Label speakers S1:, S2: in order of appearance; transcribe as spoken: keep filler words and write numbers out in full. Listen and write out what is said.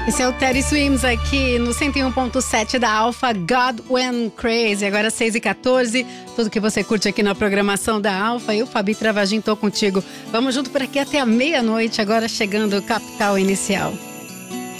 S1: Esse é o Teddy Swims aqui no cento e um ponto sete da Alfa, God Went Crazy. Agora seis e quatorze, tudo que você curte aqui na programação da Alfa. Eu, Fabi Travagin, tô contigo. Vamos junto por aqui até a meia-noite, agora chegando o Capital Inicial.